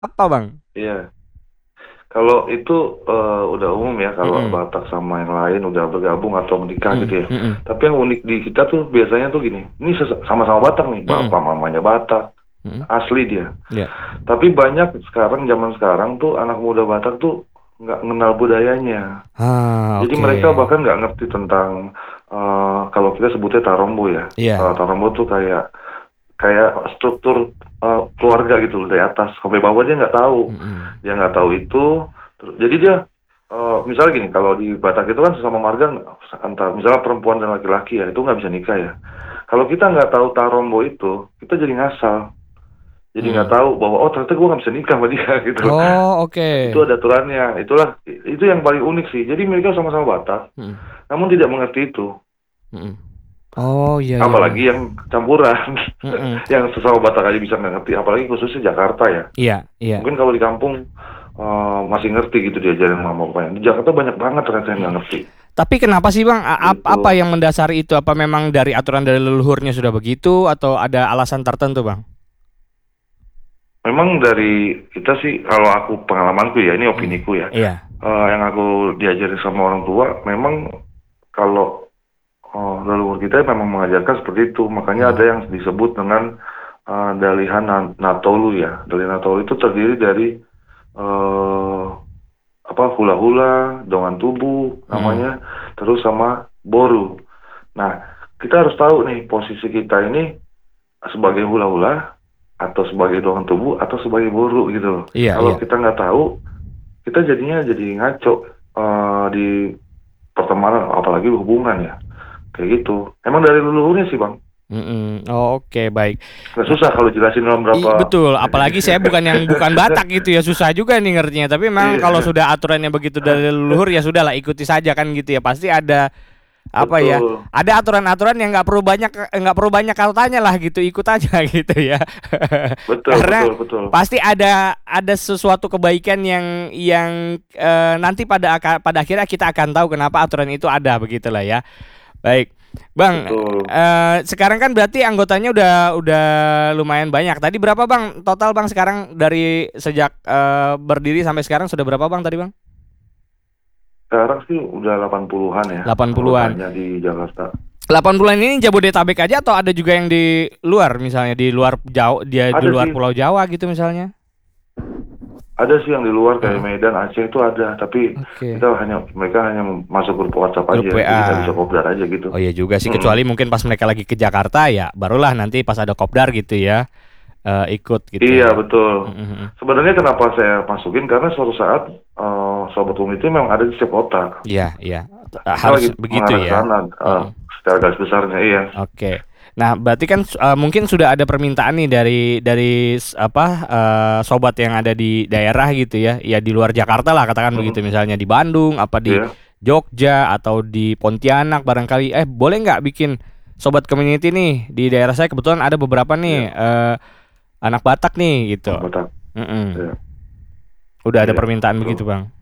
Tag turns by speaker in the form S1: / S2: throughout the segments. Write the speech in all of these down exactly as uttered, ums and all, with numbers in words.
S1: Apa bang?
S2: Iya. Kalau itu eh, udah umum ya, kalau
S1: Mm-mm.
S2: Batak sama yang lain udah bergabung atau menikah
S1: Mm-mm.
S2: gitu ya.
S1: Mm-mm.
S2: Tapi yang unik di kita tuh biasanya tuh gini, ini ses- sama-sama Batak nih,
S1: Mm-mm.
S2: bapak mamanya Batak,
S1: Mm-mm.
S2: asli dia.
S1: Ya.
S2: Tapi banyak sekarang, zaman sekarang tuh anak muda Batak tuh nggak mengenal budayanya.
S1: Ah,
S2: Jadi
S1: oke.
S2: mereka bahkan nggak ngerti tentang eh, kalau kita sebutnya tarombo ya. Eh,
S1: Iya.
S2: tarombo tuh kayak kayak struktur eh, keluarga gitu loh, dari atas sampai bawah dia nggak tahu.
S1: Mm-mm.
S2: Dia nggak tahu itu. Ter- Jadi dia eh, misalnya gini, kalau di Batak itu kan sesama marga antar misalnya perempuan dan laki-laki ya itu nggak bisa nikah ya. Kalau kita nggak tahu tarombo itu, kita jadi ngasal. Jadi nggak
S1: Mm-mm.
S2: tahu bahwa oh ternyata gue nggak bisa nikah sama dia gitu.
S1: Oh, oke.
S2: Itu ada aturannya. Itulah itu yang paling unik sih. Jadi mereka sama-sama Batak,
S1: Mm-mm.
S2: namun tidak mengerti itu.
S1: Mm-mm. Oh, iya iya bang.
S2: Apalagi yang campuran,
S1: Mm-mm.
S2: yang sesama Batak aja bisa nggak ngerti. Apalagi khususnya Jakarta ya.
S1: Iya iya.
S2: Mungkin kalau di kampung eh, masih ngerti gitu diajarin sama bapaknya. Di Jakarta banyak banget ternyata yang nggak ngerti.
S1: Tapi kenapa sih bang? A- ap-
S2: Gitu.
S1: Apa yang mendasari itu? Apa memang dari aturan dari leluhurnya sudah begitu atau ada alasan tertentu bang?
S2: Memang dari kita sih, kalau aku pengalamanku ya, ini
S1: Mm.
S2: opiniku ya.
S1: Iya.
S2: Eh, yang aku diajarin sama orang tua, memang kalau oh, leluhur kita memang mengajarkan seperti itu. Makanya
S1: Mm.
S2: ada yang disebut dengan eh, Dalihan Na- Natolu ya. Dalihan Natolu itu terdiri dari eh apa hula-hula, dongan tubuh
S1: Mm.
S2: namanya, terus sama boru. Nah, kita harus tahu nih posisi kita ini sebagai hula-hula atau sebagai dongan tubuh atau sebagai boru gitu loh.
S1: Iya
S2: Kalau
S1: iya.
S2: kita nggak tahu, kita jadinya jadi ngaco eh, di pertemanan, apalagi hubungan ya. Kayak gitu. Emang dari leluhurnya sih, Bang.
S1: Mm-mm. Oh, oke baik.
S2: Nggak susah kalau jelasin dalam
S1: I,
S2: berapa
S1: betul,
S2: menit
S1: apalagi
S2: ini.
S1: saya bukan yang bukan Batak gitu ya, susah juga nih ngertinya. Tapi memang kalau
S2: Iya,
S1: sudah aturannya begitu dari leluhur ya sudahlah ikuti saja kan gitu ya. Pasti ada apa ya?
S2: betul.
S1: Ada aturan-aturan yang nggak perlu banyak nggak perlu banyak kau tanya lah gitu, ikut aja gitu ya.
S2: Betul,
S1: Karena
S2: betul, betul.
S1: pasti ada ada sesuatu kebaikan yang yang eh, nanti pada aka- pada akhirnya kita akan tahu kenapa aturan itu ada begitulah ya. Baik, Bang.
S2: Betul.
S1: eh, sekarang kan berarti anggotanya udah udah lumayan banyak. Tadi berapa Bang total Bang sekarang dari sejak eh, berdiri sampai sekarang sudah berapa Bang tadi Bang?
S2: Sekarang sih udah delapan puluhan-an ya
S1: delapan puluhan-an.
S2: anggotanya di Jakarta.
S1: delapan puluhan ini Jabodetabek aja atau ada juga yang di luar misalnya di luar Jawa, dia di
S2: Ada
S1: luar
S2: sih,
S1: Pulau Jawa gitu misalnya?
S2: ada sih yang di luar kayak
S1: Heeh.
S2: Medan, Aceh itu ada, tapi
S1: Oke.
S2: kita hanya mereka hanya masuk grup WhatsApp
S1: Grup
S2: aja, jadi nggak
S1: W A.
S2: bisa kopdar aja gitu.
S1: Oh iya juga sih
S2: Mm-mm.
S1: kecuali mungkin pas mereka lagi ke Jakarta ya barulah nanti pas ada kopdar gitu ya eh, ikut gitu
S2: Iya
S1: ya.
S2: betul.
S1: Mm-mm.
S2: Sebenarnya kenapa saya masukin, karena suatu saat eh, Sobat Home itu memang ada di setiap kota.
S1: Iya, iya.
S2: Kita
S1: Harus
S2: lagi
S1: begitu
S2: mengarah ke
S1: ya.
S2: sana, eh,
S1: Mm-mm.
S2: secara garis besarnya iya.
S1: Oke. Nah, berarti kan eh, mungkin sudah ada permintaan nih dari dari s- apa eh, sobat yang ada di daerah gitu ya. Ya di luar Jakarta lah katakan begitu
S2: Mm-mm.
S1: misalnya di Bandung, apa di
S2: Iya.
S1: Jogja atau di Pontianak barangkali. Eh, boleh nggak bikin sobat community nih di daerah saya kebetulan ada beberapa nih
S2: Iya.
S1: eh, anak Batak nih gitu.
S2: Batak.
S1: Mm-mm.
S2: Iya.
S1: Udah ada
S2: Iya,
S1: permintaan begitu,
S2: betul.
S1: Bang.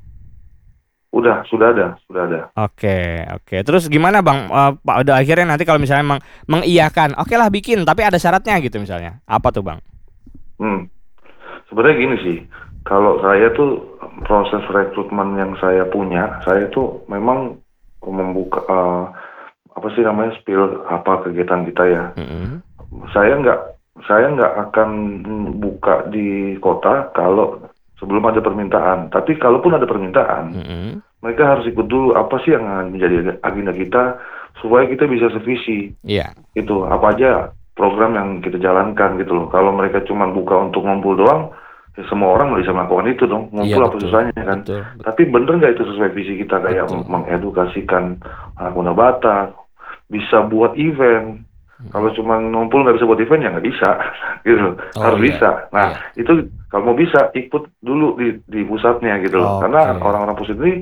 S2: Udah, sudah ada, sudah ada.
S1: Oke, oke. Terus gimana Bang? Eh, pada akhirnya nanti kalau misalnya emang mengiyakan, oke lah bikin, tapi ada syaratnya gitu misalnya. Apa tuh Bang?
S2: Hmm. Sebenarnya gini sih, kalau saya tuh proses rekrutmen yang saya punya, saya tuh memang membuka eh, apa sih namanya spill apa kegiatan kita ya.
S1: Mm-mm.
S2: Saya nggak saya nggak akan buka di kota kalau sebelum ada permintaan. Tapi kalaupun ada permintaan,
S1: Mm-mm.
S2: mereka harus ikut dulu apa sih yang menjadi agenda kita supaya kita bisa sevisi.
S1: Iya,
S2: Itu apa aja program yang kita jalankan gitu loh. Kalau mereka cuma buka untuk ngumpul doang, ya semua orang bisa melakukan itu dong.
S1: iya
S2: Ngumpul apa
S1: betul,
S2: susahnya kan.
S1: betul, bet-
S2: Tapi bener nggak itu sesuai visi kita, kayak
S1: betul.
S2: mengedukasikan anak muda Batak, bisa buat event. Kalau cuma ngumpul nggak bisa buat event ya nggak bisa, gitu.
S1: Oh
S2: Harus
S1: iya,
S2: bisa. Nah
S1: iya.
S2: itu kalau mau bisa ikut dulu di di pusatnya gitu loh. Karena
S1: Oke,
S2: orang-orang pusat ini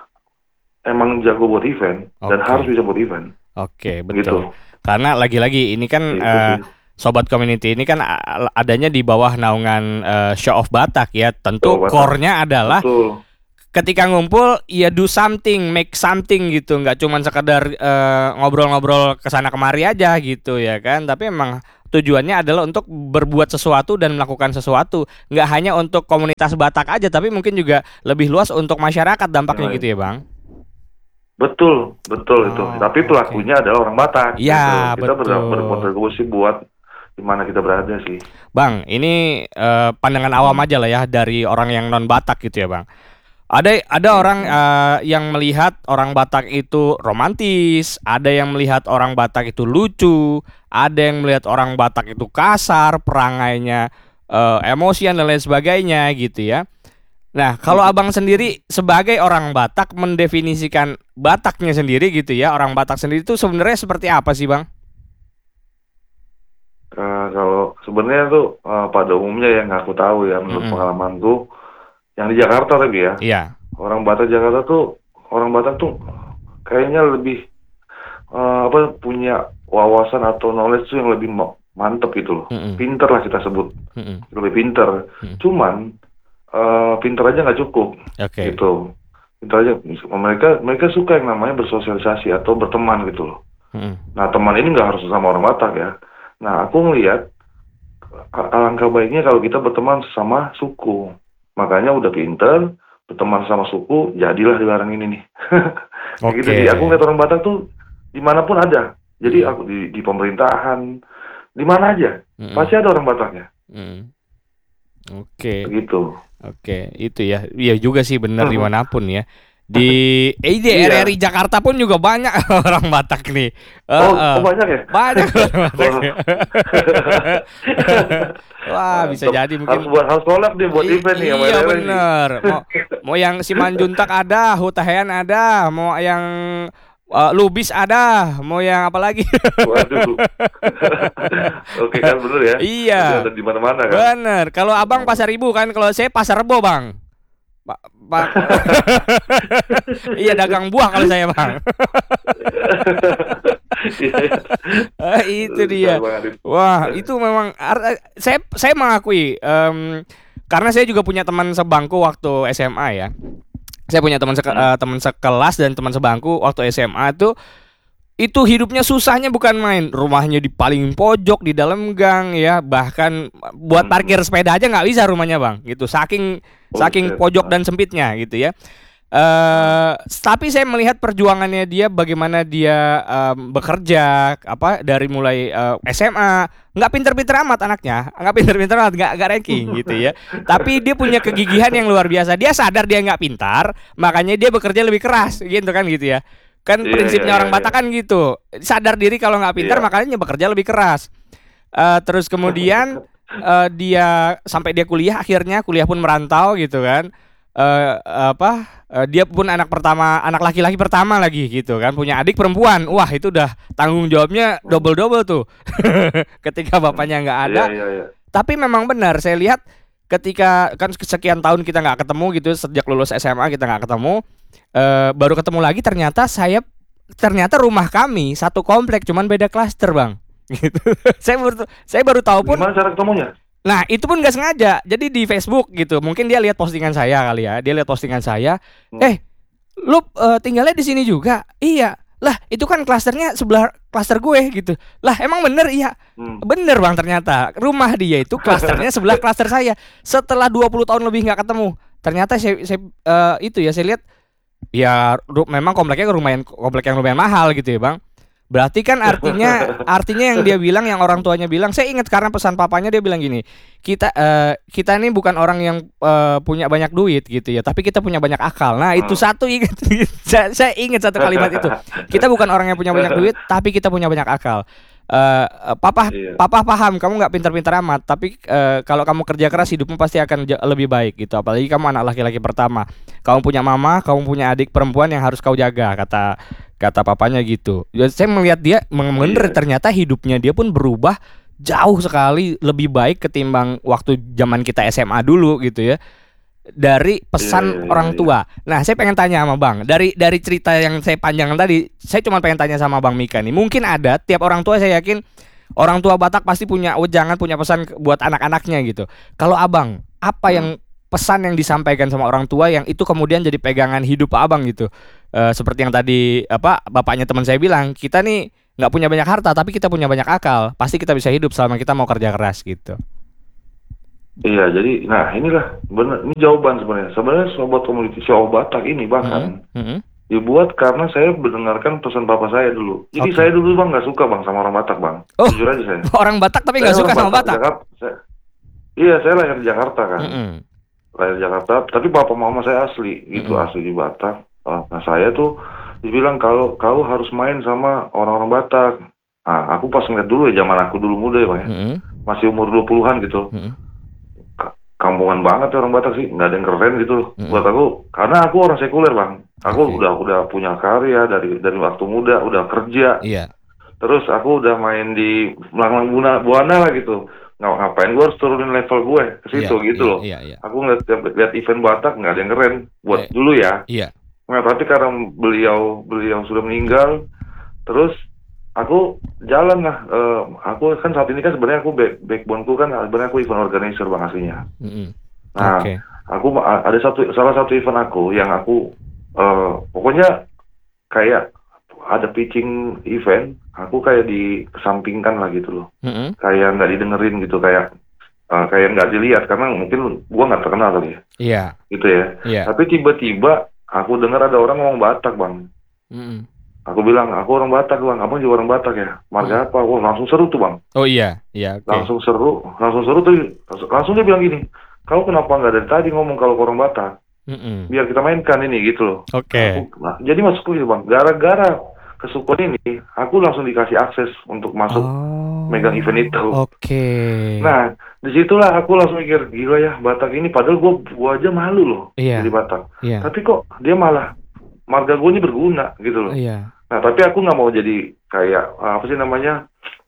S2: emang jago buat event dan harus
S1: oke,
S2: bisa buat event,
S1: oke,
S2: gitu.
S1: betul. Karena lagi-lagi ini kan
S2: Itu
S1: eh,
S2: sih.
S1: sobat community ini kan a- adanya di bawah naungan eh, Show of Batak ya. Tentu
S2: Coba Batak.
S1: core-nya adalah
S2: Betul.
S1: ketika ngumpul ya do something, make something gitu, nggak cuma sekedar uh, ngobrol-ngobrol kesana kemari aja gitu ya kan, tapi emang tujuannya adalah untuk berbuat sesuatu dan melakukan sesuatu, nggak hanya untuk komunitas Batak aja, tapi mungkin juga lebih luas untuk masyarakat dampaknya
S2: Nah,
S1: gitu ya Bang.
S2: betul, betul itu.
S1: Oh,
S2: Tapi pelakunya adalah orang Batak.
S1: Ya,
S2: gitu. Kita ber-
S1: betul.
S2: berkontribusi buat di mana kita berada sih.
S1: Bang, ini eh, pandangan awam aja lah ya dari orang yang non Batak gitu ya Bang. Ada ada orang eh, yang melihat orang Batak itu romantis, ada yang melihat orang Batak itu lucu, ada yang melihat orang Batak itu kasar, perangainya eh, emosian dan lain sebagainya gitu ya. Nah, kalau abang sendiri sebagai orang Batak mendefinisikan Bataknya sendiri gitu ya, orang Batak sendiri itu sebenarnya seperti apa sih bang?
S2: Eh, kalau sebenarnya tuh eh, pada umumnya yang aku tahu ya menurut
S1: Mm-mm.
S2: pengalamanku yang di Jakarta tapi ya
S1: Iya.
S2: orang Batak Jakarta tuh orang Batak tuh kayaknya lebih eh, apa punya wawasan atau knowledge tuh yang lebih ma- mantep gitu loh.
S1: Mm-mm.
S2: Pinter lah kita sebut,
S1: Mm-mm.
S2: lebih pinter.
S1: Mm.
S2: Cuman eh, pinter aja nggak cukup
S1: Oke.
S2: gitu. Pinter aja mereka mereka suka yang namanya bersosialisasi atau berteman gitu loh.
S1: Mm-mm.
S2: Nah teman ini nggak harus sama orang Batak ya. Nah aku ngelihat a- alangkah baiknya kalau kita berteman sesama suku. Makanya udah pinter berteman sama suku, jadilah di barang ini nih. Kayak gitu
S1: Oke.
S2: sih. Aku ngeliat orang Batak tuh dimanapun ada. Jadi aku di, di pemerintahan, di mana aja
S1: Mm-mm.
S2: pasti ada orang Bataknya.
S1: Mm. Oke.
S2: Begitu.
S1: Oke, itu ya. Iya juga sih benar
S2: Mhm.
S1: dimanapun ya. Di eh di
S2: Iya.
S1: R R I Jakarta pun juga banyak orang Batak nih.
S2: Oh,
S1: Heeh.
S2: oh banyak ya?
S1: Banyak orang Batak.
S2: Wah.
S1: Wah, bisa
S2: Mantap.
S1: jadi
S2: Harus
S1: mungkin.
S2: buat harus collab nih buat
S1: I-
S2: event nih sama
S1: Iya
S2: R R I nih.
S1: bener. Mau mau yang Simanjuntak ada, Hutahean ada, mau yang eh, Lubis ada, mau yang apa lagi?
S2: Waduh. Oke kan bener ya?
S1: Iya.
S2: Nanti ada di mana-mana kan?
S1: Bener. Kalau abang Pasar Ibu kan, kalau saya Pasar Rebo bang. Pak, Pak. Iya dagang buah kalau saya bang.
S2: Iya.
S1: Eh, itu dia.
S2: Bang Arif.
S1: Wah, itu memang ar- saya saya mengakui em, karena saya juga punya teman sebangku waktu S M A ya. Saya punya teman seke- eh, teman sekelas dan teman sebangku waktu S M A tuh itu hidupnya susahnya bukan main. Rumahnya di paling pojok di dalam gang ya, bahkan buat parkir sepeda aja nggak bisa rumahnya, Bang. Gitu. Saking saking
S2: Buset.
S1: pojok dan sempitnya gitu ya. Eh, tapi saya melihat perjuangannya dia, bagaimana dia em, bekerja, apa dari mulai eh, S M A, nggak pinter-pinter amat anaknya, nggak pinter-pinter amat, nggak nggak ranking gitu ya. Tapi dia punya kegigihan yang luar biasa. Dia sadar dia nggak pintar, makanya dia bekerja lebih keras, gitu kan gitu ya. Kan
S2: Iya,
S1: prinsipnya
S2: iya,
S1: orang
S2: iya,
S1: Batak kan gitu, sadar diri kalau nggak pintar,
S2: Iya.
S1: makanya bekerja lebih keras. Eh, terus kemudian eh, dia sampai dia kuliah, akhirnya kuliah pun merantau gitu kan. Eh, apa eh, dia pun anak pertama, anak laki-laki pertama lagi gitu kan, punya adik perempuan. Wah, itu udah tanggung jawabnya double-double tuh. Ketika bapaknya nggak ada.
S2: Iya, iya, iya.
S1: Tapi memang benar, saya lihat ketika kan sekian tahun kita nggak ketemu gitu, sejak lulus S M A kita nggak ketemu, eh, baru ketemu lagi ternyata saya ternyata rumah kami satu komplek, cuman beda klaster bang. Gitu. saya baru saya baru tahu pun.
S2: Gimana cara ketemunya?
S1: Nah itu pun nggak sengaja. Jadi di Facebook gitu. Mungkin dia lihat postingan saya kali ya. Dia lihat postingan saya.
S2: Hmm.
S1: Eh, lu eh, tinggalnya di sini juga? Iya. Lah itu kan klasternya sebelah klaster gue gitu. Lah emang bener iya.
S2: Hmm.
S1: Bener bang, ternyata rumah dia itu klasternya sebelah klaster saya. Setelah dua puluh tahun lebih nggak ketemu, ternyata saya, saya eh, itu ya saya lihat ya ru- memang kompleknya lumayan, komplek yang lumayan mahal gitu ya bang. Berarti kan artinya artinya yang dia bilang, yang orang tuanya bilang, saya ingat karena pesan papanya, dia bilang gini, kita eh, kita ini bukan orang yang eh, punya banyak duit gitu ya, tapi kita punya banyak akal. Nah itu satu ingat, saya, saya ingat satu kalimat itu. Kita bukan orang yang punya banyak duit, tapi kita punya banyak akal. Eh, eh, papa
S2: Iya.
S1: papa paham kamu nggak pintar-pintar amat, tapi eh, kalau kamu kerja keras hidupmu pasti akan ja- lebih baik gitu. Apalagi kamu anak laki-laki pertama, kamu punya mama, kamu punya adik perempuan yang harus kau jaga, kata kata papanya gitu. Ya, saya melihat dia memang bener,
S2: Iya.
S1: ternyata hidupnya dia pun berubah jauh sekali lebih baik ketimbang waktu zaman kita S M A dulu gitu ya. Dari pesan
S2: Iya, iya, iya,
S1: orang
S2: iya.
S1: tua. Nah, saya pengen tanya sama Bang, dari dari cerita yang saya panjang tadi, saya cuma pengen tanya sama Bang Mika nih. Mungkin ada tiap orang tua, saya yakin orang tua Batak pasti punya wejangan, punya pesan ke- buat anak-anaknya gitu. Kalau Abang, apa
S2: Hmm.
S1: yang pesan yang disampaikan sama orang tua yang itu kemudian jadi pegangan hidup abang gitu. Uh, seperti yang tadi apa bapaknya teman saya bilang, kita nih nggak punya banyak harta tapi kita punya banyak akal, pasti kita bisa hidup selama kita mau kerja keras gitu.
S2: Iya, jadi nah inilah benar, ini jawaban sebenarnya. Sebenarnya sobat community show Batak ini bahkan mm-hmm. Mm-hmm. dibuat karena saya mendengarkan pesan bapak saya dulu. Jadi okay. saya dulu bang nggak suka bang sama orang Batak bang. Oh, jujur aja saya.
S1: Orang Batak tapi nggak suka sama Batak.
S2: Jakarta, saya, iya, saya lahir di Jakarta kan. Mm-hmm. Lahir di Jakarta, tapi bapak mama saya asli gitu, mm-hmm. asli di Batak. Nah saya tuh dibilang kalau kau harus main sama orang-orang Batak. Nah aku pas ngeliat dulu ya, zaman aku dulu muda ya bang ya, mm-hmm. masih umur dua puluhan gitu. Mm-hmm. Kampungan banget ya orang Batak sih, nggak ada yang keren gitu mm-hmm. buat aku. Karena aku orang sekuler bang, aku okay. udah udah punya karya dari dari waktu muda, udah kerja.
S1: Iya.
S2: Terus aku udah main di Melanglang Buana, Buana lah gitu. Nggak ngapain gue harus turunin level gue ke situ yeah, gitu yeah, loh. Yeah, yeah. Aku ngeliat lihat event Batak nggak ada yang keren buat yeah. dulu ya. Iya. Nah, tapi karena beliau beliau sudah meninggal, terus aku jalan lah. Uh, aku kan saat ini kan sebenarnya aku back, backbone-ku kan sebenarnya aku event organizer bang aslinya. Mm-hmm. Nah, okay. aku ada satu salah satu event aku yang aku uh, pokoknya kayak ada pitching event, aku kayak dikesampingkan lah gitu loh. Mm-hmm. Kayak nggak didengerin gitu, kayak uh, kayak nggak dilihat karena mungkin gua nggak terkenal kali ya. Iya. Yeah. Gitu ya. Yeah. Tapi tiba-tiba aku dengar ada orang ngomong Batak bang. Mm-hmm. Aku bilang, aku orang Batak bang, abang juga orang Batak ya. Marga mm. apa? Wah langsung seru tuh bang.
S1: Oh iya, iya. Okay.
S2: Langsung seru, langsung seru tuh. Langsung dia bilang gini, kau kenapa nggak dari tadi ngomong kalau orang Batak? Mm-mm. Biar kita mainkan ini gitu loh. Oke. Okay. Nah, jadi masuk gitu bang. Gara-gara kesukuan ini, aku langsung dikasih akses untuk masuk oh, megang event itu. Oke. Okay. Nah, disitulah aku langsung mikir, gila ya Batak ini. Padahal gua, gua aja malu loh yeah. jadi Batak. Yeah. Tapi kok dia malah marga gue ini berguna gitu loh. Yeah. Nah, tapi aku nggak mau jadi kayak apa sih namanya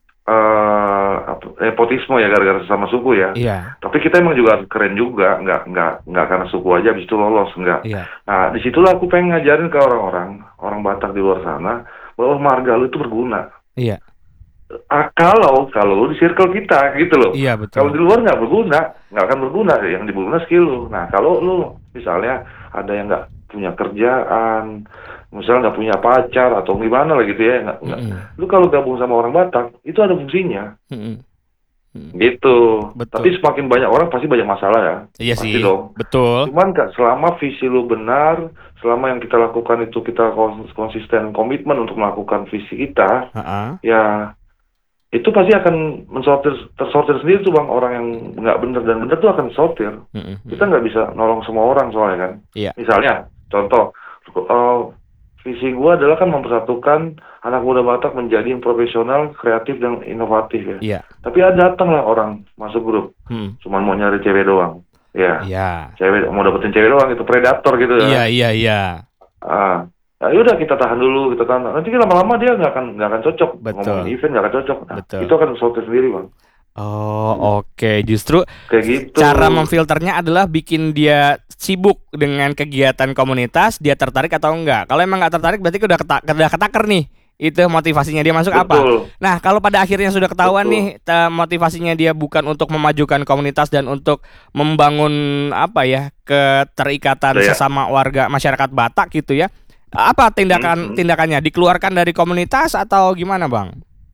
S2: uh, nepotisme ya gara-gara sama suku ya. Yeah. Tapi kita emang juga keren juga, nggak nggak nggak karena suku aja habis itu lolos nggak. Yeah. Nah, disitulah aku pengen ngajarin ke orang-orang orang Batak di luar sana bahwa marga lu itu berguna. Iya. Ah, kalau kalau lu di circle kita gitu loh. Iya, betul. Kalau di luar nggak berguna, nggak akan berguna. Yang berguna skill lu. Nah, kalau lu misalnya ada yang nggak punya kerjaan, misalnya nggak punya pacar atau gimana lah gitu ya, nggak, mm-hmm. lu kalau gabung sama orang Batak itu ada fungsinya, mm-hmm. gitu. Betul. Tapi semakin banyak orang pasti banyak masalah ya. Iya pasti sih. Dong. Betul. Cuman kak, selama visi lu benar, selama yang kita lakukan itu kita konsisten komitmen untuk melakukan visi kita, uh-uh. ya itu pasti akan mensortir tersortir sendiri tuh bang, orang yang nggak benar dan benar tuh akan sortir. Mm-hmm. Kita nggak bisa nolong semua orang soalnya kan. Yeah. Misalnya contoh, uh, visi gue adalah kan mempersatukan anak muda Batak menjadi yang profesional, kreatif dan inovatif ya. Yeah. Tapi ada datanglah orang masuk grup, hmm. cuman mau nyari cewek doang. Ya. Yeah. Cewek mau dapetin cewek doang itu predator gitu ya. Iya yeah, iya yeah, iya. Yeah. Ah. Nah, yaudah kita tahan dulu, kita tahan. Nanti lama-lama dia nggak akan nggak akan cocok. Betul. Ngomongin event nggak akan cocok. Nah, itu akan sortir sendiri bang. Oh oke, okay. Justru kayak gitu. Cara memfilternya adalah bikin dia sibuk dengan kegiatan komunitas, dia tertarik atau enggak. Kalau emang nggak tertarik berarti udah ketak, udah ketaker nih. Itu motivasinya dia masuk. Betul. Apa? Nah kalau pada akhirnya sudah ketahuan Betul. Nih motivasinya dia bukan untuk memajukan komunitas dan untuk membangun apa ya keterikatan Daya. Sesama warga masyarakat Batak gitu ya. Apa tindakan mm-hmm. tindakannya? Dikeluarkan dari komunitas atau gimana bang?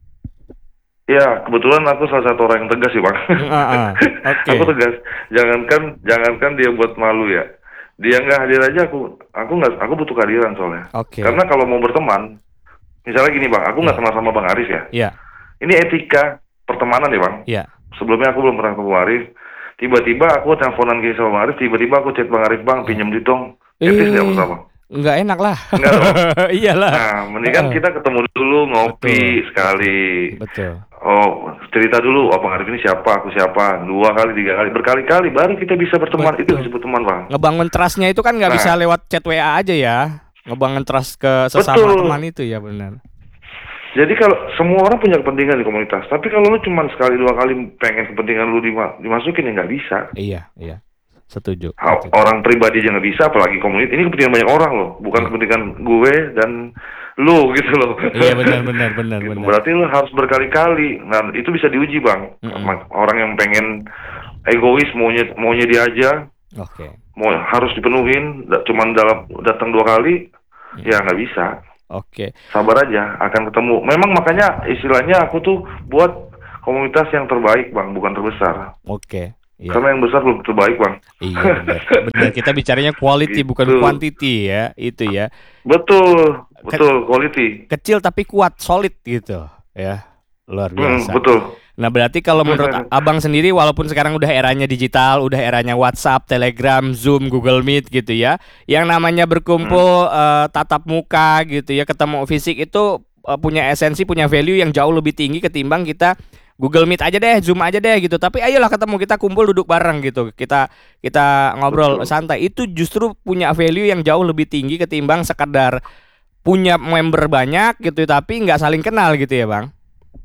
S2: Ya kebetulan aku salah satu orang yang tegas sih bang. Uh-uh. Okay. Aku tegas. Jangankan jangankan dia buat malu ya. Dia nggak hadir aja aku aku nggak aku butuh kehadiran soalnya. Okay. Karena kalau mau berteman, misalnya gini bang, aku nggak yeah. kenal sama bang Arif ya. Yeah. Ini etika pertemanan ya bang. Yeah. Sebelumnya aku belum pernah ketemu bang Arif. Tiba-tiba aku teleponan gini sama bang Arif. Tiba-tiba aku chat bang Arif, bang pinjam duit dong. Etis nggak bersama? Nggak enak lah. Nggak dong. Iyalah. Nah, mendingan uh. kita ketemu dulu ngopi Betul. Sekali. Betul. Oh, cerita dulu, oh Bang Arif ini siapa, aku siapa, dua kali, tiga kali, berkali-kali, baru kita bisa berteman. Betul. Itu disebut teman bang. Ngebangun trustnya itu kan nggak nah. bisa lewat chat W A aja ya. Ngebangun trust ke sesama Betul. Teman itu ya benar. Jadi kalau semua orang punya kepentingan di komunitas, tapi kalau lu cuma sekali dua kali pengen kepentingan lu dima- dimasukin ya nggak bisa. Iya, iya. Setuju. Setuju. Orang pribadi aja nggak bisa, apalagi komunitas. Ini kepentingan banyak orang loh, bukan hmm. kepentingan gue dan lu gitu loh. Iya benar benar benar gitu. Benar. Berarti lu harus berkali-kali. Nah itu bisa diuji bang. Mm-hmm. Orang yang pengen egois maunya maunya dia aja,
S1: Oke.
S2: Mau harus dipenuhin, da- cuman dalam datang dua kali,
S1: Hmm.
S2: ya nggak bisa.
S1: Oke.
S2: Sabar aja, akan ketemu. Memang makanya istilahnya aku tuh buat komunitas yang terbaik, Bang, bukan terbesar.
S1: Oke. Iya.
S2: Karena yang besar belum terbaik, Bang.
S1: Iya benar. Benar, kita bicaranya quality bukan
S2: Gitu.
S1: quantity ya, itu ya.
S2: Betul, betul, quality.
S1: Kecil tapi kuat, solid gitu ya. Luar
S2: Hmm,
S1: biasa.
S2: betul.
S1: Nah, berarti kalau menurut Abang sendiri, walaupun sekarang udah eranya digital, udah eranya WhatsApp, Telegram, Zoom, Google Meet gitu ya, yang namanya berkumpul eh, tatap muka gitu ya, ketemu fisik itu eh, punya esensi, punya value yang jauh lebih tinggi ketimbang kita Google Meet aja deh, Zoom aja deh gitu. Tapi ayolah ketemu, kita kumpul duduk bareng gitu. Kita kita ngobrol
S2: Betul.
S1: santai. Itu justru punya value yang jauh lebih tinggi ketimbang sekedar punya member banyak gitu tapi nggak saling kenal gitu ya, Bang.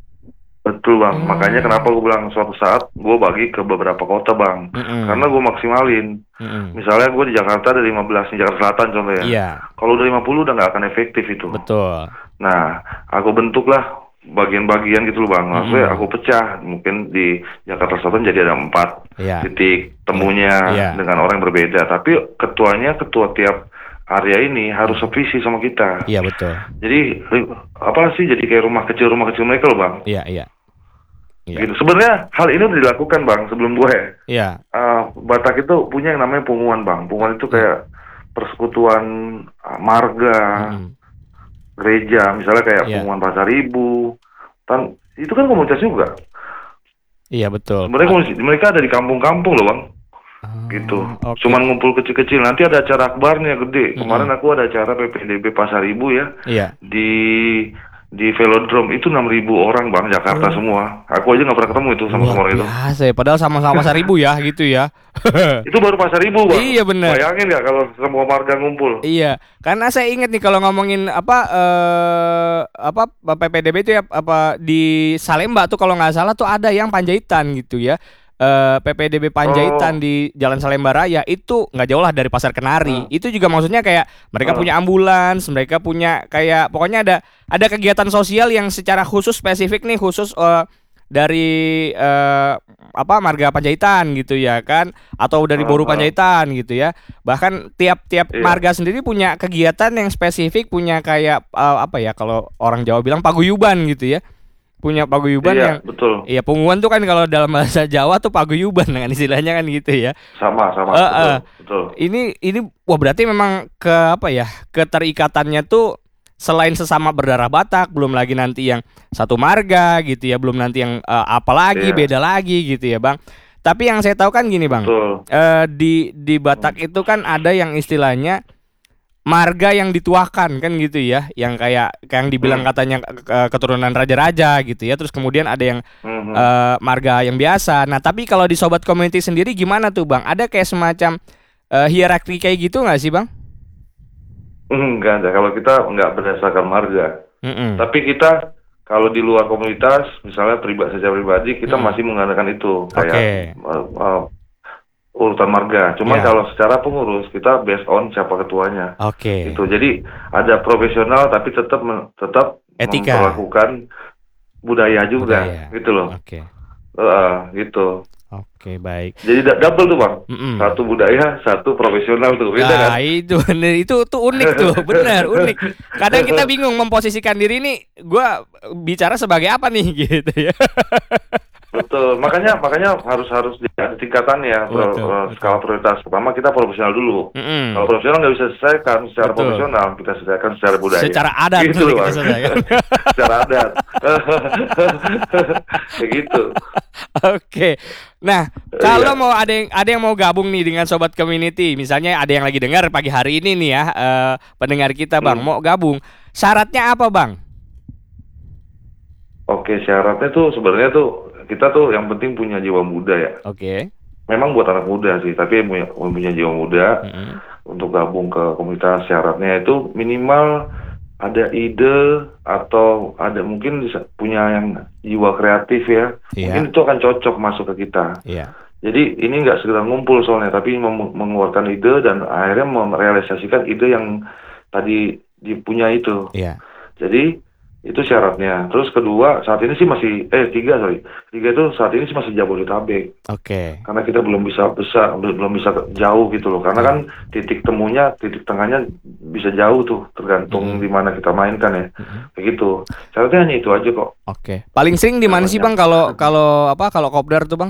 S2: Betul, Bang.
S1: Hmm.
S2: Makanya kenapa gue bilang suatu saat gue bagi ke beberapa kota, Bang.
S1: Mm-mm.
S2: Karena gue maksimalin.
S1: Mm-mm.
S2: Misalnya gue di Jakarta ada lima belas, di Jakarta Selatan contohnya.
S1: Iya,
S2: Kalau udah lima puluh udah nggak akan efektif itu.
S1: betul.
S2: Nah, aku bentuklah bagian-bagian gitu loh, Bang. Maksudnya
S1: Mm-mm.
S2: aku pecah. Mungkin di Jakarta Selatan jadi ada empat
S1: Iya.
S2: titik temunya
S1: Iya.
S2: dengan orang yang berbeda. Tapi ketuanya, ketua tiap area ini harus sevisi sama kita.
S1: Iya, betul.
S2: Jadi apa sih? Jadi kayak rumah kecil rumah kecil mereka loh, Bang.
S1: Iya, iya. Iya.
S2: Gitu. Sebenarnya hal ini udah dilakukan, Bang, sebelum gue.
S1: Iya.
S2: Uh, Batak itu punya yang namanya punguan, Bang. Punguan itu kayak persekutuan uh, marga,
S1: Mm-mm.
S2: gereja, misalnya kayak
S1: Iya.
S2: punguan Pasar Ibu. Tan itu kan komunitas juga.
S1: Iya, betul.
S2: Sebenarnya komunitas- mereka ada di kampung-kampung loh, Bang.
S1: Ah,
S2: Gitu.
S1: oke.
S2: Cuman ngumpul kecil-kecil. Nanti ada acara akbarnya gede.
S1: Mm-mm.
S2: Kemarin aku ada acara P P D B Pasar Ibu ya.
S1: Iya.
S2: Di di Velodrome itu enam ribu orang, Bang, Jakarta semua. Aku aja nggak pernah ketemu itu sama
S1: Luar
S2: orang itu.
S1: biasa ya, padahal sama-sama Pasar Ibu ya gitu ya.
S2: Itu baru Pasar Ibu, Bang.
S1: Iya, bener.
S2: Bayangin nggak kalau semua warga ngumpul?
S1: Iya, karena saya ingat nih kalau ngomongin apa eh apa P P D B itu ya apa di Salemba tuh kalau nggak salah tuh ada yang Panjaitan gitu ya. Eh P P D B Panjaitan
S2: Oh.
S1: di Jalan Salemba Raya itu nggak jauh lah dari Pasar Kenari.
S2: Hmm.
S1: Itu juga maksudnya kayak mereka
S2: Hmm.
S1: punya ambulans, mereka punya kayak pokoknya ada ada kegiatan sosial yang secara khusus spesifik nih khusus eh, dari eh, apa marga Panjaitan gitu ya kan atau dari
S2: Hmm,
S1: Boru
S2: hmm.
S1: Panjaitan gitu ya. Bahkan tiap-tiap
S2: Iya.
S1: marga sendiri punya kegiatan yang spesifik, punya kayak eh, apa ya kalau orang Jawa bilang paguyuban gitu ya. Punya paguyuban
S2: Iya,
S1: yang
S2: betul.
S1: iya punguan tuh kan kalau dalam bahasa Jawa tuh paguyuban kan istilahnya kan gitu ya.
S2: Sama, sama.
S1: Eh,
S2: betul,
S1: eh.
S2: betul.
S1: Ini ini wah berarti memang ke apa ya? Keterikatannya tuh selain sesama berdarah Batak, belum lagi nanti yang satu marga gitu ya, belum nanti yang eh, apa lagi,
S2: Iya.
S1: beda lagi gitu ya, Bang. Tapi yang saya tahu kan gini, Bang.
S2: Betul.
S1: Eh, di di Batak itu kan ada yang istilahnya marga yang dituakan kan gitu ya, yang kayak kayak yang dibilang
S2: Hmm.
S1: katanya eh, keturunan raja-raja gitu ya. Terus kemudian ada yang
S2: Mhm.
S1: eh, marga yang biasa. Nah, tapi kalau di Sobat Community sendiri gimana tuh, Bang? Ada kayak semacam eh, hierarki kayak gitu nggak sih, Bang?
S2: Enggak ada. Kalau kita enggak berdasarkan marga.
S1: Mm-mm.
S2: Tapi kita kalau di luar komunitas, misalnya pribadi secara pribadi, kita
S1: Hmm.
S2: masih menggunakan itu kayak
S1: Oke.
S2: uh, uh, urutan marga. Cuma
S1: Ya.
S2: kalau secara pengurus kita based on siapa ketuanya.
S1: Oke.
S2: Gitu. Jadi ada profesional tapi tetap men- tetap
S1: Etika.
S2: memperlakukan budaya juga,
S1: Budaya.
S2: gitu loh.
S1: Oke.
S2: Uh, gitu.
S1: Oke, baik.
S2: Jadi da- double tuh, Bang.
S1: Mm-mm.
S2: Satu budaya, satu profesional tuh. Beda
S1: Nah,
S2: kan?
S1: itu bener itu tuh unik tuh, bener unik. Kadang kita bingung memposisikan diri nih, gua bicara sebagai apa nih gitu ya.
S2: Betul. Makanya makanya harus harus ada tingkatannya. Pro-
S1: Betul,
S2: uh,
S1: betul.
S2: skala prioritas. Pertama kita profesional dulu.
S1: Mm-mm.
S2: Kalau profesional nggak bisa selesaikan secara
S1: Betul.
S2: profesional, kita selesaikan secara budaya.
S1: Secara adat
S2: gitu,
S1: tuh kita
S2: Bang.
S1: selesaikan.
S2: Secara adat. Kayak gitu.
S1: Oke. Nah, kalau
S2: Iya.
S1: mau ada yang ada yang mau gabung nih dengan Sobat Community, misalnya ada yang lagi dengar pagi hari ini nih ya, eh, pendengar kita, Bang,
S2: Hmm.
S1: mau gabung. Syaratnya apa, Bang?
S2: Oke, syaratnya tuh sebenarnya tuh kita tuh yang penting punya jiwa muda ya.
S1: Oke.
S2: Memang buat anak muda sih, tapi punya, punya jiwa muda
S1: Mm-mm.
S2: untuk gabung ke komunitas. Syaratnya itu minimal ada ide atau ada mungkin bisa punya yang jiwa kreatif ya.
S1: Iya.
S2: Mungkin itu akan cocok masuk ke kita.
S1: Iya.
S2: Jadi ini nggak sekedar ngumpul soalnya, tapi mem- mengeluarkan ide dan akhirnya merealisasikan ide yang tadi dipunya itu.
S1: Iya.
S2: Jadi Itu syaratnya. Terus kedua, saat ini sih masih eh tiga sorry. Tiga itu saat ini sih masih Jabodetabek.
S1: Oke.
S2: Karena kita belum bisa besar, belum bisa jauh gitu loh. Karena kan titik temunya, titik tengahnya bisa jauh tuh, tergantung
S1: Mm-mm.
S2: di mana kita mainkan ya.
S1: Mm-mm.
S2: Begitu. Syaratnya hanya itu aja kok.
S1: Oke. Paling sering di mana sih Bang kalau kalau apa kalau kopdar tuh Bang?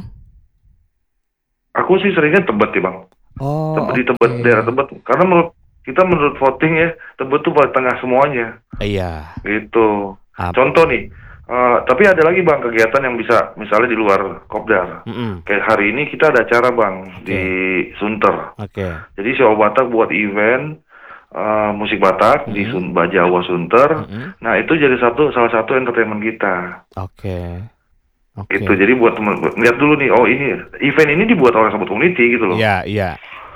S2: Aku sih seringnya Tebet ya bang.
S1: Oh,
S2: Tebet di
S1: oke.
S2: Tebet, daerah Tebet. Karena menurut kita menurut voting ya, Tebet tuh paling tengah semuanya.
S1: Iya.
S2: Gitu.
S1: Ap-
S2: Contoh nih, eh, tapi ada lagi bang kegiatan yang bisa, misalnya di luar Kopdar.
S1: Mm-mm.
S2: Kayak hari ini kita ada acara bang
S1: Oke.
S2: di Sunter.
S1: Oke.
S2: Jadi Jawa Batak buat event eh, musik Batak di
S1: Mhm.
S2: Sun Jawa Sunter.
S1: Mm-mm.
S2: Nah itu jadi satu salah satu entertainment kita.
S1: Oke. Oke.
S2: Gitu. Jadi buat teman lihat dulu nih, oh ini event ini dibuat oleh Sobat Community gitu loh.
S1: Iya, iya.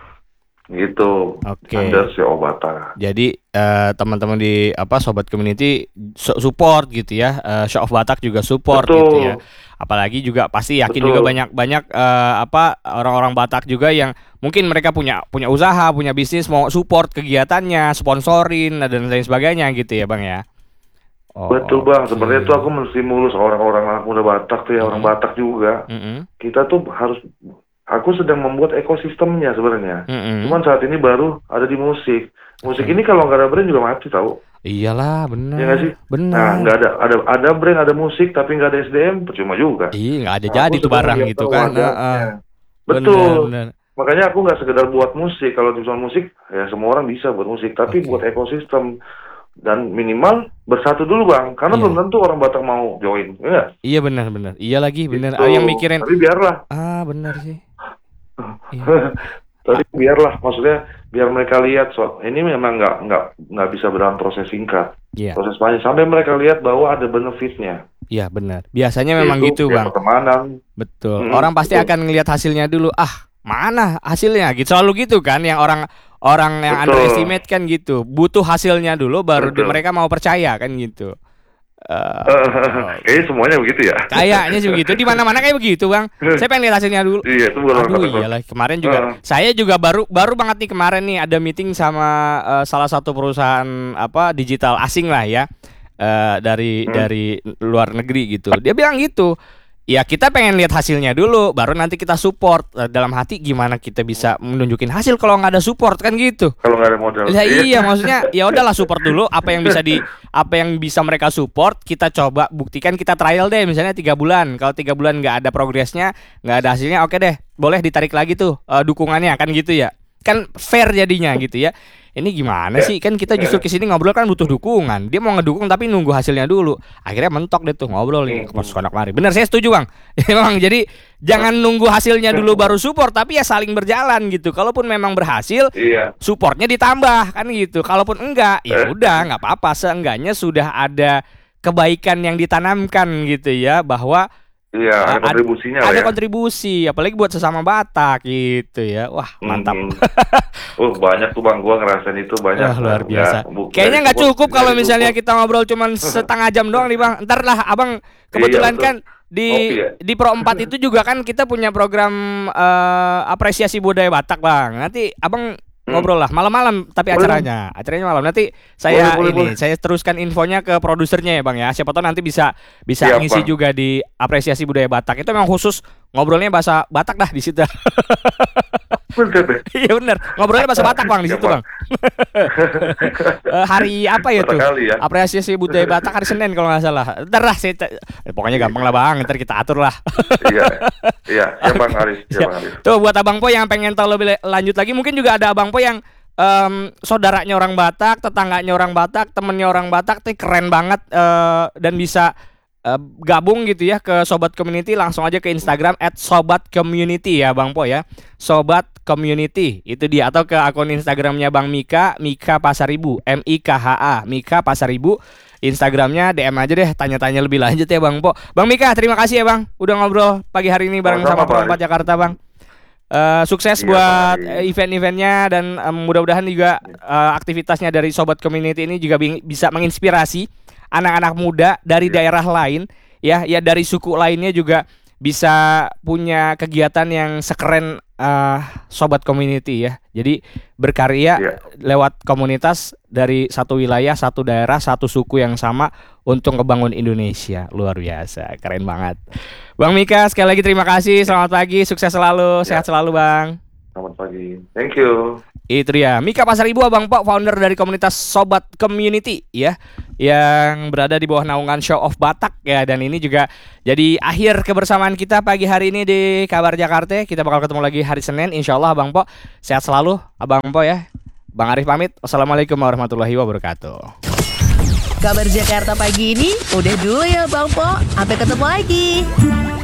S2: Gitu.
S1: Oke.
S2: Under Jawa Batak.
S1: Jadi eh, teman-teman di apa Sobat Community su- support gitu ya. Eh, Show of Batak juga support
S2: Betul.
S1: gitu ya. Apalagi juga pasti yakin
S2: Betul.
S1: juga banyak-banyak eh, apa orang-orang Batak juga yang mungkin mereka punya punya usaha, punya bisnis mau support kegiatannya, sponsorin dan lain sebagainya gitu ya, Bang ya. Oh,
S2: Betul bang,
S1: oke.
S2: sebenarnya itu aku menstimulus orang-orang anak muda Batak tuh ya, orang
S1: Mhm.
S2: Batak juga.
S1: Mm-mm.
S2: Kita tuh harus, aku sedang membuat ekosistemnya sebenarnya.
S1: Mm-mm.
S2: Cuman saat ini baru ada di musik. Musik
S1: Oke.
S2: ini kalau nggak ada brand juga mati tahu.
S1: Iyalah, benar.
S2: Iya nggak sih? Nah,
S1: Benar.
S2: nggak ada, ada, ada brand, ada musik, tapi nggak ada S D M, percuma juga.
S1: Iya, nggak ada
S2: Nah,
S1: jadi
S2: aku
S1: tuh
S2: sedang
S1: barang
S2: menyiapkan
S1: gitu kan.
S2: wadahnya.
S1: Heeh.
S2: Betul.
S1: Benar, benar.
S2: Makanya aku nggak sekedar buat musik. Kalau cuma musik, ya semua orang bisa buat musik. Tapi
S1: Oke.
S2: buat ekosistem. Dan minimal bersatu dulu bang. Karena
S1: Iya.
S2: belum tentu orang Batak mau join. Ya,
S1: Iya benar benar. Iya lagi benar.
S2: gitu.
S1: Ah, yang mikirin
S2: Tapi biarlah.
S1: ah benar sih. Iya.
S2: Tapi biarlah. Maksudnya biar mereka lihat. So, ini memang nggak nggak nggak bisa dalam proses singkat.
S1: Iya.
S2: Proses panjang. Sampai mereka lihat bahwa ada benefitnya.
S1: Iya benar. Biasanya memang
S2: Yaitu
S1: gitu,
S2: ya,
S1: Bang.
S2: pertemanan.
S1: Betul.
S2: Mm,
S1: Orang pasti
S2: betul.
S1: akan ngelihat hasilnya dulu. Ah, mana hasilnya? Gitu selalu gitu kan yang orang orang yang
S2: Betul.
S1: underestimate kan gitu. Butuh hasilnya dulu baru di-
S2: Betul.
S1: mereka mau percaya kan gitu. Eh,
S2: Kayaknya semuanya begitu ya.
S1: kayaknya sih begitu. Di mana-mana kayak begitu, Bang. Saya pengen lihat hasilnya dulu.
S2: Iya itu baru
S1: Aduh
S2: kata-
S1: iyalah kemarin juga
S2: Heeh.
S1: saya juga baru baru banget nih kemarin nih ada meeting sama eh, salah satu perusahaan apa digital asing lah ya eh, dari
S2: Hmm.
S1: dari luar negeri gitu. Dia bilang gitu. Ya kita pengen lihat hasilnya dulu baru nanti kita support. Eh, dalam hati gimana kita bisa menunjukin hasil kalau nggak ada support kan gitu.
S2: Kalau nggak ada modal.
S1: Ya iya maksudnya ya udahlah support dulu apa yang bisa di apa yang bisa mereka support kita coba buktikan kita trial deh misalnya tiga bulan kalau tiga bulan nggak ada progresnya nggak ada hasilnya oke deh boleh ditarik lagi tuh eh, dukungannya kan gitu ya kan fair jadinya gitu ya ini gimana sih kan kita justru kesini ngobrol kan butuh dukungan dia mau ngedukung tapi nunggu hasilnya dulu akhirnya mentok deh tuh ngobrol nih ke sana kemari bener saya setuju bang memang jadi jangan nunggu hasilnya dulu baru support tapi ya saling berjalan gitu kalaupun memang berhasil
S2: Iya.
S1: supportnya ditambah kan gitu. Kalaupun enggak, ya udah nggak apa-apa. Seenggaknya sudah ada kebaikan yang ditanamkan gitu ya bahwa
S2: Iya, ada
S1: Ad-
S2: kontribusinya lah
S1: ada
S2: ya.
S1: kontribusi, apalagi buat sesama Batak gitu ya. Wah mantap.
S2: Hmm. Oh banyak tuh bang, gua ngerasain itu banyak.
S1: Wah, luar
S2: Nggak-
S1: biasa.
S2: bu-
S1: Kayaknya
S2: dari
S1: nggak
S2: support-
S1: cukup kalau
S2: dari
S1: misalnya
S2: support.
S1: kita ngobrol cuman setengah jam doang nih bang. Ntar lah abang kebetulan
S2: Iya, betul.
S1: kan di
S2: Ngopi ya?
S1: di Pro empat itu juga kan kita punya program eh, apresiasi budaya Batak bang. Nanti abang ngobrol lah malam-malam tapi
S2: Boleh,
S1: acaranya acaranya malam nanti saya
S2: Boleh, boleh,
S1: ini
S2: boleh.
S1: saya teruskan infonya ke produsernya ya bang ya siapa tahu nanti bisa bisa
S2: Siap,
S1: ngisi
S2: Bang.
S1: juga di apresiasi budaya Batak itu memang khusus ngobrolnya bahasa Batak dah di situ.
S2: Bener deh.
S1: Iya bener ngobrolnya bahasa Batak bang di situ
S2: Siap,
S1: bang. Eh, hari apa ya tuh?
S2: Batak kali ya.
S1: Apresiasi budaya Batak hari Senin kalau nggak salah. Ntar lah saya te- eh, pokoknya gampang lah bang. Ntar kita atur lah.
S2: Iya, iya, ya bang Aris, ya
S1: Ya.
S2: bang Aris.
S1: Tuh buat Abang Po yang pengen tahu lebih le- lanjut lagi mungkin juga ada Abang Po yang em, saudaranya orang Batak, tetangganya orang Batak, temennya orang Batak, tuh keren banget eh, dan bisa eh, gabung gitu ya ke Sobat Community langsung aja ke Instagram at Sobat Community ya Bang Po ya Sobat Community itu dia atau ke akun Instagramnya Bang Mika Mika Pasaribu M I K H A Mika Pasaribu Instagramnya D M aja deh tanya-tanya lebih lanjut ya Bang Po Bang Mika terima kasih ya Bang udah ngobrol pagi hari ini bareng
S2: Sama-sama,
S1: sama Pro
S2: Pak
S1: empat Jakarta Bang. Eh, sukses
S2: Iya,
S1: buat
S2: Pak.
S1: eh, event-eventnya dan em, mudah-mudahan juga eh, aktivitasnya dari Sobat Community ini juga bing- bisa menginspirasi anak-anak muda dari
S2: Iya.
S1: daerah lain ya ya dari suku lainnya juga bisa punya kegiatan yang sekeren uh, Sobat Community ya. Jadi berkarya
S2: Iya.
S1: lewat komunitas dari satu wilayah, satu daerah, satu suku yang sama untuk ngebangun Indonesia. Luar biasa, keren banget. Bang Mika, sekali lagi terima kasih. Selamat pagi, sukses selalu,
S2: Ya.
S1: sehat selalu Bang.
S2: Selamat pagi. Thank you.
S1: Itu dia Mika Pasaribu, Abang Po, founder dari komunitas Sobat Community ya, yang berada di bawah naungan Show of Batak ya. Dan ini juga jadi akhir kebersamaan kita pagi hari ini di Kabar Jakarta. Kita bakal ketemu lagi hari Senin insyaallah Abang Po. Sehat selalu Abang Po ya. Bang Arif pamit. Wassalamualaikum warahmatullahi wabarakatuh.
S3: Kabar Jakarta pagi ini udah dulu ya Bang Po. Sampai ketemu lagi.